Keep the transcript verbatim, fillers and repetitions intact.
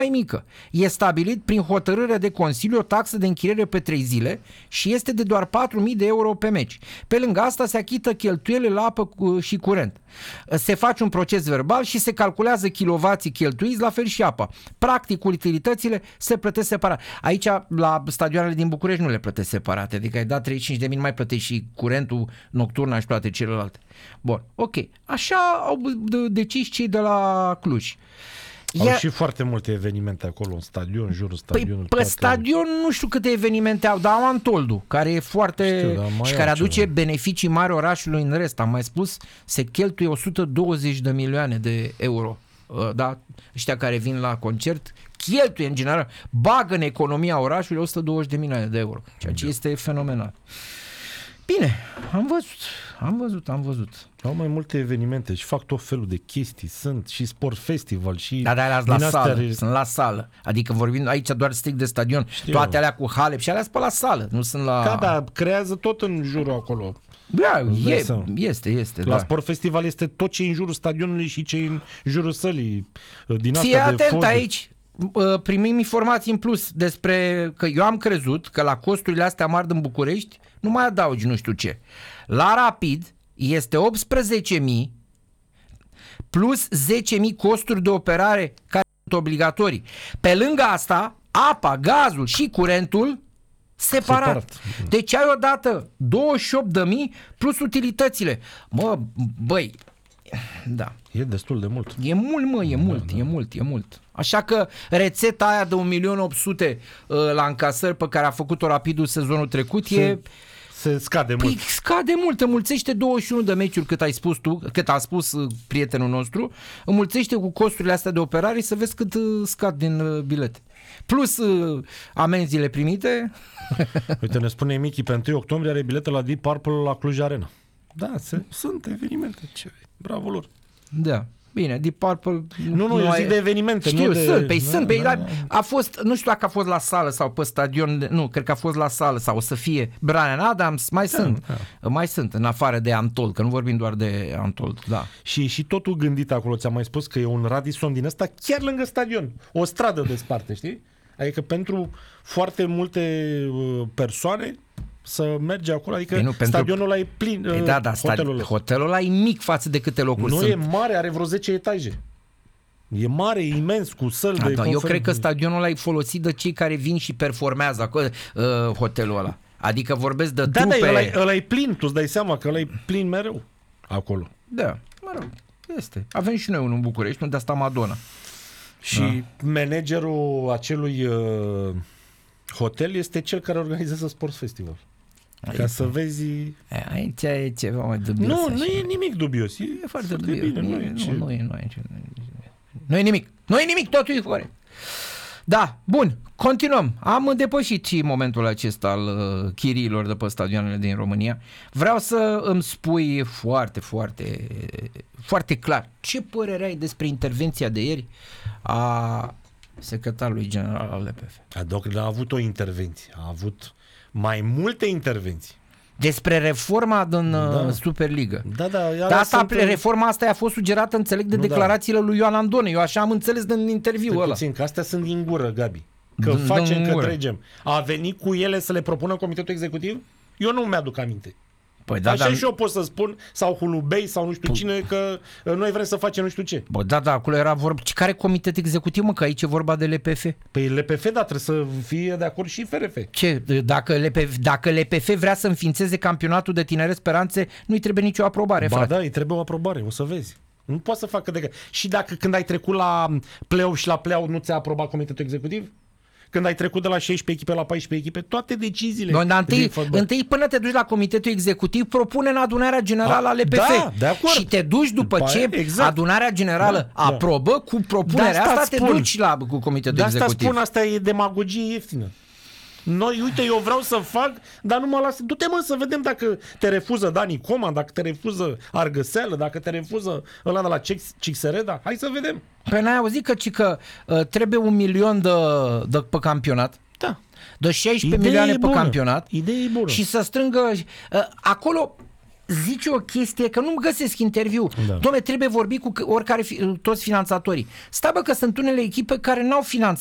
mai mică. E stabilit prin hotărâre de Consiliu o taxă de închiriere pe trei zile și este de doar patru mii de euro pe meci. Pe lângă asta se achită cheltuielile la apă și curent. Se face un proces verbal și se calculează kilovații cheltuiți, la fel și apa. Practic, utilitățile se plătesc separat. Aici, la stadioanele din București, nu le plătesc separate. Adică ai dat treizeci și cinci de mii, nu mai plătești și curentul, nocturna și toate celelalte. Bun, ok. Așa au decis cei de la Cluj. Au Ia... și foarte multe evenimente acolo, în stadion, în jurul stadionului. Păi, pe stadion nu știu câte evenimente au, dar au Antoldu, care e foarte... Știu, și care aduce ceva. beneficii mari orașului în rest. Am mai spus, se cheltuie o sută douăzeci de milioane de euro. Da? Ăștia care vin la concert cheltuie în general, bagă în economia orașului o sută douăzeci de milioane de euro, ceea ce este fenomenal. Bine, am văzut, am văzut, am văzut. Au mai multe evenimente și fac tot felul de chestii. Sunt și sport festival și... Da, dar la sală, re... sunt la sală. Adică vorbim aici doar strict de stadion. Știu. Toate alea cu Halep și alea sunt pe la sală, nu sunt la... Da, da, creează tot în jurul acolo. Da, e, este, este. La da. sport festival este tot ce e în jurul stadionului și ce e în jurul sălii. Din Fii asta de atent fonduri. aici. Primim informații în plus despre că eu am crezut că la costurile astea mari din București nu mai adaugi nu știu ce. La Rapid este optsprezece mii plus zece mii costuri de operare care sunt obligatorii. Pe lângă asta, apa, gazul și curentul separat. separat. Deci ai odată douăzeci și opt de mii plus utilitățile. Mă, băi, da. E destul de mult. E mult, mă, e mult, da, da. e mult, e mult. Așa că rețeta aia de un milion opt sute uh, la încasări pe care a făcut-o Rapidul sezonul trecut se, e... Se scade păi, mult. scade mult, înmulțește douăzeci și unu de meciuri cât ai spus tu, cât a spus uh, prietenul nostru, înmulțește cu costurile astea de operare să vezi cât uh, scad din uh, bilete. Plus uh, amenziile primite. Uite, ne spune Michi, pe întâi octombrie are bilete la Deep Purple la Cluj Arena. Da, se, sunt evenimente. Ce, bravo lor. Da. Bine, Deep Purple... Nu, nu, eu ai... zic de evenimente. Știu, nu de... sunt, pe da, sunt, pe da, da, a fost, nu știu dacă a fost la sală sau pe stadion, nu, cred că a fost la sală sau o să fie Bryan Adams, mai da, sunt, da. mai sunt, în afară de Antold, că nu vorbim doar de Antold, da. Și, și totul gândit acolo, ți-am mai spus că e un Radisson din ăsta chiar lângă stadion, o stradă desparte, știi? Adică pentru foarte multe persoane să merge acolo, adică nu, stadionul ăla e plin, e, da, da, hotelul ăla. Hotelul ăla e mic față de câte locuri nu sunt. Nu e mare, are vreo zece etaje. E mare, e imens, cu săli da, de da, eu cred că stadionul ăla e folosit de cei care vin și performează acolo, uh, hotelul ăla. Adică vorbesc de da, trupe. Da, ăla e, ăla e plin, tu îți dai seama că ăla e plin mereu acolo. Da, mă rog, este. Avem și noi unul în București, unde asta Madonna. Și da. Managerul acelui uh, hotel este cel care organizează Sports Festival. Aici. Ca să vezi... Aici e ceva mai dubios. Nu, așa. nu e nimic dubios. E, e foarte foarte dubios. bine. Nu, nu, e, nu, nu, e, nu, e, nu e nimic. Nu e nimic, totul e corect. Da, bun, continuăm. Am depășit și momentul acesta al uh, chiriilor de pe stadioanele din România. Vreau să îmi spui foarte, foarte, foarte clar ce părere ai despre intervenția de ieri a secretarului general al L P F. Adoc a avut o intervenție, a avut mai multe intervenții. Despre reforma din da. Superliga. Da, da. Dar asta, sunt... reforma asta a fost sugerată, înțeleg, de nu, declarațiile da. lui Ioan Andone. Eu așa am înțeles din interviul ăla. Puțin, că astea sunt din gură, Gabi. Că din, facem, din că trecem. A venit cu ele să le propună Comitetul Executiv? Eu nu mi-aduc aminte. Păi da, așa dar... și eu pot să spun, sau Hulubei, sau nu știu P- cine, că noi vrem să facem nu știu ce. Bă, da, da, acolo era vorba. Care comitet executiv, mă, că aici e vorba de L P F? Păi L P F, da, trebuie să fie de acord și F R F. Ce? Dacă L P F, dacă L P F vrea să înființeze campionatul de tineret Speranțe, nu-i trebuie nicio aprobare, ba, frate. da, îi trebuie o aprobare, o să vezi. Nu poate să facă de... Și dacă când ai trecut la play-off și la play-out nu ți-a aprobat Comitetul Executiv? Când ai trecut de la șaisprezece echipe la paisprezece echipe, toate deciziile. No, întâi, întâi până te duci la Comitetul Executiv, propune în adunarea generală a L P F. Da, de acord. Și te duci după, după ce exact. adunarea generală da, aprobă, cu propunerea asta, asta te duci la cu Comitetul de Executiv. De asta spun, asta e demagogie ieftină. Noi, uite, eu vreau să fac, dar nu mă las. Du-te, mă, să vedem dacă te refuză Dani Coman, dacă te refuză Argăseală, dacă te refuză ăla de la Cixereda. Hai să vedem. Păi n-ai auzit că, că uh, trebuie un milion de, de pe campionat? Da. De șaisprezece milioane pe bună. campionat. Idee bună. Și să strângă... Uh, acolo zice o chestie, că nu-mi găsesc interviu. Da. Dom'le, trebuie vorbi cu oricare, toți finanțatorii. Stai bă, că sunt unele echipe care n-au finanțat